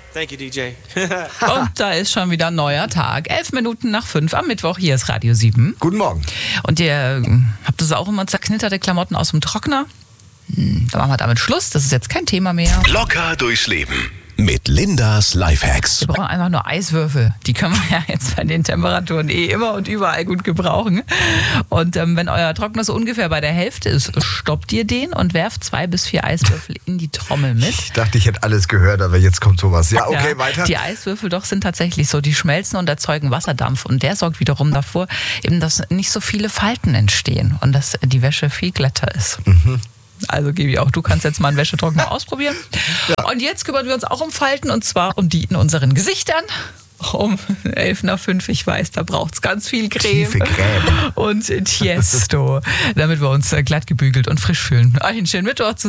Thank you, DJ. Und da ist schon wieder ein neuer Tag. 11 Minuten nach 5 am Mittwoch. Hier ist Radio 7. Guten Morgen. Und ihr habt das auch immer zerknitterte Klamotten aus dem Trockner? Da machen wir damit Schluss. Das ist jetzt kein Thema mehr. Locker durchs Leben mit Lindas Lifehacks. Wir brauchen einfach nur Eiswürfel. Die können wir ja jetzt bei den Temperaturen immer und überall gut gebrauchen. Und wenn euer Trockner so ungefähr bei der Hälfte ist, stoppt ihr den und werft 2 bis 4 Eiswürfel in die Trommel mit. Ich dachte, ich hätte alles gehört, aber jetzt kommt sowas. Ja, okay, weiter. Die Eiswürfel doch sind tatsächlich so, die schmelzen und erzeugen Wasserdampf. Und der sorgt wiederum davor, eben, dass nicht so viele Falten entstehen und dass die Wäsche viel glatter ist. Also Gibi, auch du kannst jetzt mal einen Wäschetrockner ausprobieren. Ja. Und jetzt kümmern wir uns auch um Falten, und zwar um die in unseren Gesichtern. Um 11 nach 5, ich weiß, da braucht es ganz viel Creme. Tiefe Creme. Und Tiesto, damit wir uns glatt gebügelt und frisch fühlen. Einen schönen Mittwoch zusammen.